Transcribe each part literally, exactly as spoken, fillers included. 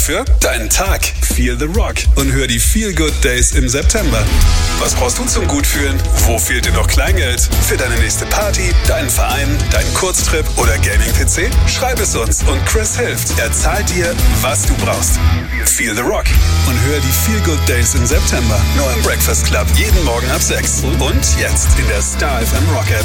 dafür deinen Tag. Feel the Rock und hör die Feel Good Days im September. Was brauchst du zum Gutfühlen? Wo fehlt dir noch Kleingeld? Für deine nächste Party, deinen Verein, deinen Kurztrip oder Gaming-P C? Schreib es uns und Chris hilft. Er zahlt dir, was du brauchst. Feel the Rock und hör die Feel Good Days im September. Nur im Breakfast Club. Jeden Morgen ab sechs. Und jetzt in der Star F M Rock App.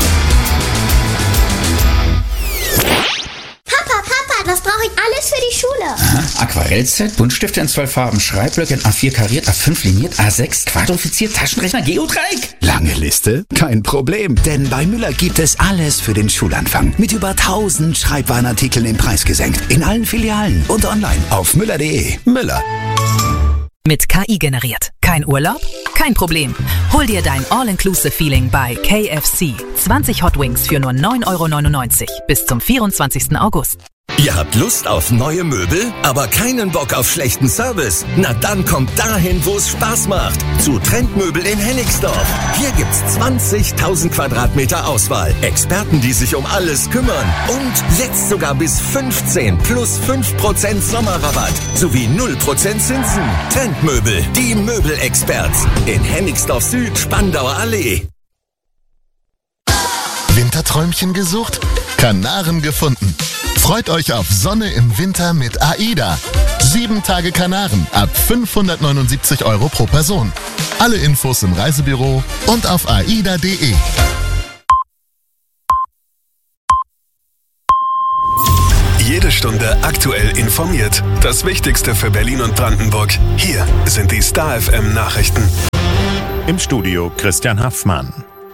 Papa, Papa, was brauche ich alles für die Schule? Aha, Aquarellset, Buntstifte in zwölf Farben, Schreibblöcke in A vier kariert, A fünf liniert, A sechs quadrifiziert, Taschenrechner, Geodreieck. Lange Liste? Kein Problem, denn bei Müller gibt es alles für den Schulanfang. Mit über tausend Schreibwarenartikeln im Preis gesenkt. In allen Filialen und online auf müller punkt de. Müller. Mit K I generiert. Kein Urlaub? Kein Problem. Hol dir dein All-Inclusive-Feeling bei K F C. zwanzig Hot Wings für nur neun Euro neunundneunzig bis zum vierundzwanzigsten August. Ihr habt Lust auf neue Möbel, aber keinen Bock auf schlechten Service? Na dann kommt dahin, wo es Spaß macht. Zu Trendmöbel in Hennigsdorf. Hier gibt's zwanzigtausend Quadratmeter Auswahl. Experten, die sich um alles kümmern. Und jetzt sogar bis fünfzehn plus fünf Prozent Sommerrabatt. Sowie null Prozent Zinsen. Trendmöbel, die Möbelexperts. In Hennigsdorf Süd, Spandauer Allee. Winterträumchen gesucht? Kanaren gefunden. Freut euch auf Sonne im Winter mit AIDA. Sieben Tage Kanaren ab fünfhundertneunundsiebzig Euro pro Person. Alle Infos im Reisebüro und auf aida punkt de. Jede Stunde aktuell informiert. Das Wichtigste für Berlin und Brandenburg. Hier sind die Star F M Nachrichten. Im Studio Christian Haffmann.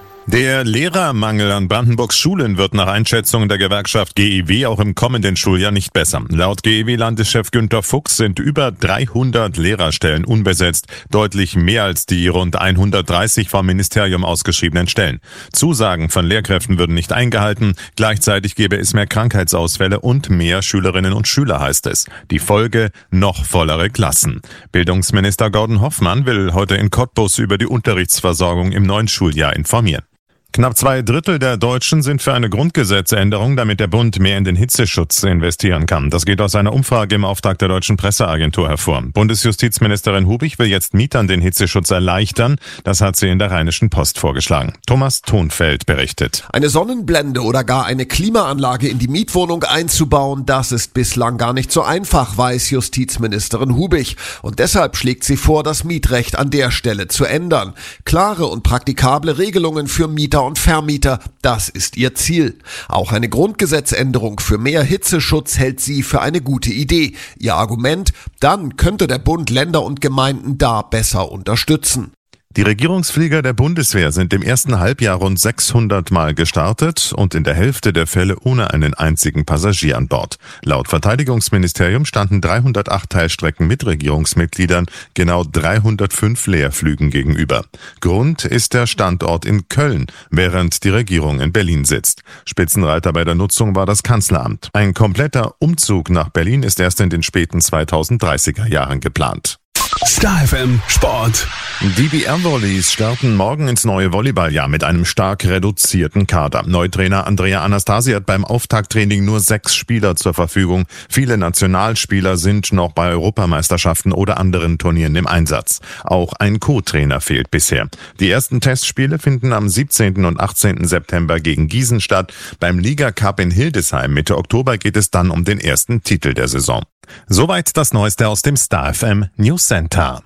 Der Lehrermangel an Brandenburgs Schulen wird nach Einschätzung der Gewerkschaft G E W auch im kommenden Schuljahr nicht besser. Laut G E W-Landeschef Günter Fuchs sind über dreihundert Lehrerstellen unbesetzt, deutlich mehr als die rund hundertdreißig vom Ministerium ausgeschriebenen Stellen. Zusagen von Lehrkräften würden nicht eingehalten, gleichzeitig gäbe es mehr Krankheitsausfälle und mehr Schülerinnen und Schüler, heißt es. Die Folge: noch vollere Klassen. Bildungsminister Gordon Hoffmann will heute in Cottbus über die Unterrichtsversorgung im neuen Schuljahr informieren. Knapp zwei Drittel der Deutschen sind für eine Grundgesetzänderung, damit der Bund mehr in den Hitzeschutz investieren kann. Das geht aus einer Umfrage im Auftrag der Deutschen Presseagentur hervor. Bundesjustizministerin Hubig will jetzt Mietern den Hitzeschutz erleichtern. Das hat sie in der Rheinischen Post vorgeschlagen. Thomas Thonfeld berichtet. Eine Sonnenblende oder gar eine Klimaanlage in die Mietwohnung einzubauen, das ist bislang gar nicht so einfach, weiß Justizministerin Hubig. Und deshalb schlägt sie vor, das Mietrecht an der Stelle zu ändern. Klare und praktikable Regelungen für Mieter und Vermieter, das ist ihr Ziel. Auch eine Grundgesetzänderung für mehr Hitzeschutz hält sie für eine gute Idee. Ihr Argument: dann könnte der Bund Länder und Gemeinden da besser unterstützen. Die Regierungsflieger der Bundeswehr sind im ersten Halbjahr rund sechshundert Mal gestartet und in der Hälfte der Fälle ohne einen einzigen Passagier an Bord. Laut Verteidigungsministerium standen dreihundertacht Teilstrecken mit Regierungsmitgliedern genau dreihundertfünf Leerflügen gegenüber. Grund ist der Standort in Köln, während die Regierung in Berlin sitzt. Spitzenreiter bei der Nutzung war das Kanzleramt. Ein kompletter Umzug nach Berlin ist erst in den späten zweitausenddreißiger Jahren geplant. Star F M Sport. Die B R-Volleys starten morgen ins neue Volleyballjahr mit einem stark reduzierten Kader. Neutrainer Andrea Anastasi hat beim Auftakttraining nur sechs Spieler zur Verfügung. Viele Nationalspieler sind noch bei Europameisterschaften oder anderen Turnieren im Einsatz. Auch ein Co-Trainer fehlt bisher. Die ersten Testspiele finden am siebzehnten und achtzehnten September gegen Gießen statt. Beim Liga-Cup in Hildesheim Mitte Oktober geht es dann um den ersten Titel der Saison. Soweit das Neueste aus dem Star F M News Center.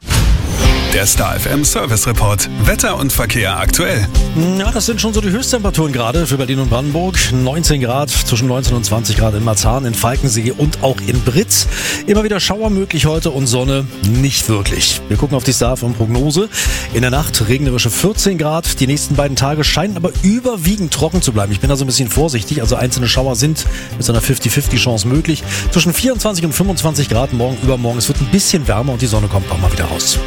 Der Star F M Service Report. Wetter und Verkehr aktuell. Ja, das sind schon so die Höchsttemperaturen gerade für Berlin und Brandenburg. neunzehn Grad, zwischen neunzehn und zwanzig Grad in Marzahn, in Falkensee und auch in Britz. Immer wieder Schauer möglich heute und Sonne nicht wirklich. Wir gucken auf die Star F M Prognose. In der Nacht regnerische vierzehn Grad. Die nächsten beiden Tage scheinen aber überwiegend trocken zu bleiben. Ich bin also ein bisschen vorsichtig. Also einzelne Schauer sind mit so einer fünfzig fünfzig Chance möglich. Zwischen vierundzwanzig und fünfundzwanzig Grad morgen, übermorgen. Es wird ein bisschen wärmer und die Sonne kommt auch mal wieder raus.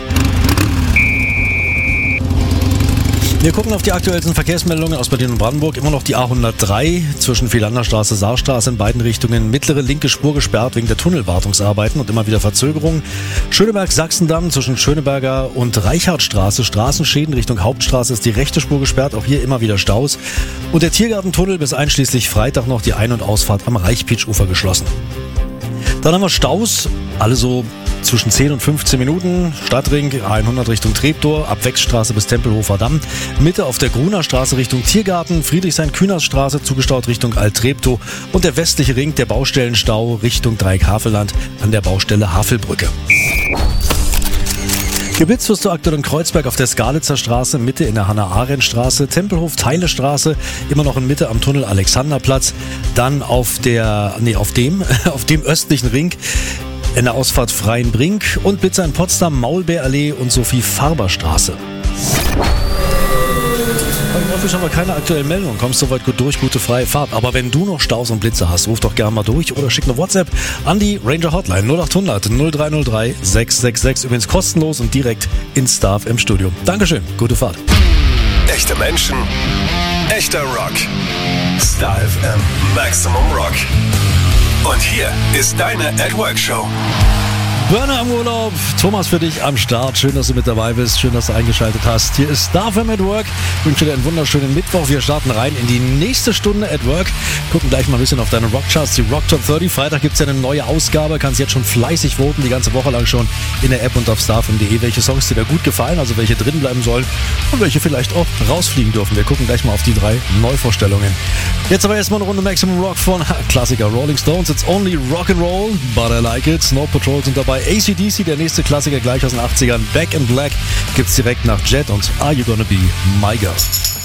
Wir gucken auf die aktuellsten Verkehrsmeldungen aus Berlin und Brandenburg. Immer noch die A hundertdrei zwischen Vierlanderstraße, Saarstraße in beiden Richtungen. Mittlere linke Spur gesperrt wegen der Tunnelwartungsarbeiten und immer wieder Verzögerungen. Schöneberg-Sachsendamm zwischen Schöneberger und Reichardtstraße. Straßenschäden Richtung Hauptstraße ist die rechte Spur gesperrt. Auch hier immer wieder Staus. Und der Tiergartentunnel bis einschließlich Freitag noch die Ein- und Ausfahrt am Reichpitsch-Ufer geschlossen. Dann haben wir Staus, alle so zwischen zehn und fünfzehn Minuten. Stadtring hundert Richtung Treptow, ab Wechstraße bis Tempelhofer Damm. Mitte auf der Gruner Straße Richtung Tiergarten, Friedrichshain-Kühnersstraße zugestaut Richtung Alt-Treptow und der westliche Ring, der Baustellenstau Richtung Dreieck-Havelland an der Baustelle Havelbrücke. Geblitzt wirst du aktuell in Kreuzberg auf der Skalitzer Straße, Mitte in der Hannah-Arendt-Straße, Tempelhof-Teile-Straße, immer noch in Mitte am Tunnel Alexanderplatz, dann auf der, nee, auf dem, auf dem östlichen Ring in der Ausfahrt Freienbrink und Blitzer in Potsdam, Maulbeerallee und Sophie-Farber-Straße. Häufig haben wir keine aktuellen Meldungen. Kommst soweit gut durch, gute freie Fahrt. Aber wenn du noch Staus und Blitze hast, ruf doch gerne mal durch oder schick eine WhatsApp an die Ranger Hotline null acht hundert null drei null drei sechs sechs sechs. Übrigens kostenlos und direkt in Star F M Studio. Dankeschön, gute Fahrt. Echte Menschen, echter Rock. Star F M Maximum Rock. Und hier ist deine At Work Show. Burner im Urlaub, Thomas für dich am Start. Schön, dass du mit dabei bist, schön, dass du eingeschaltet hast. Hier ist Star F M at Work. Ich wünsche dir einen wunderschönen Mittwoch. Wir starten rein in die nächste Stunde at Work. Gucken gleich mal ein bisschen auf deine Rockcharts, die Rock Top dreißig. Freitag gibt es ja eine neue Ausgabe. Kannst jetzt schon fleißig voten, die ganze Woche lang schon in der App und auf star f m punkt d e, welche Songs dir da gut gefallen, also welche drin bleiben sollen und welche vielleicht auch rausfliegen dürfen. Wir gucken gleich mal auf die drei Neuvorstellungen. Jetzt aber erstmal eine Runde Maximum Rock von Klassiker Rolling Stones. It's only Rock'n'Roll, but I like it. Snow Patrol sind dabei. A C D C, der nächste Klassiker gleich aus den achtzigern. Back in Black gibt's direkt nach Jet und Are You Gonna Be My Girl?